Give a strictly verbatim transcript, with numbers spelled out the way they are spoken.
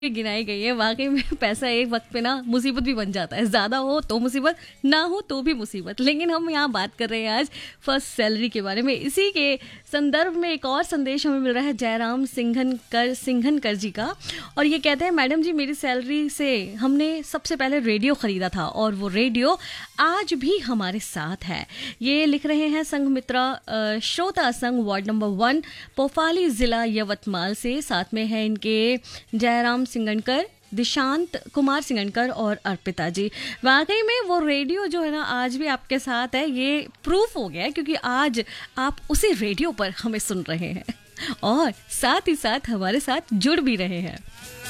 गिनाई गई है। वाकई में पैसा एक वक्त पे ना मुसीबत भी बन जाता है, ज़्यादा हो तो मुसीबत, ना हो तो भी मुसीबत। लेकिन हम यहाँ बात कर रहे हैं आज फर्स्ट सैलरी के बारे में। इसी के संदर्भ में एक और संदेश हमें मिल रहा है जयराम सिंघनकर सिंघनकर जी का, और ये कहते हैं, मैडम जी मेरी सैलरी से हमने सबसे पहले रेडियो ख़रीदा था और वो रेडियो आज भी हमारे साथ है। ये लिख रहे हैं संघमित्रा श्रोता संघ वार्ड नंबर वन पोफाली ज़िला यवतमाल से। साथ में है इनके जयराम सिंघनकर, दिशांत कुमार सिंघनकर और अर्पिता जी। वाकई में वो रेडियो जो है ना आज भी आपके साथ है, ये प्रूफ हो गया है, क्योंकि आज आप उसी रेडियो पर हमें सुन रहे हैं और साथ ही साथ हमारे साथ जुड़ भी रहे हैं।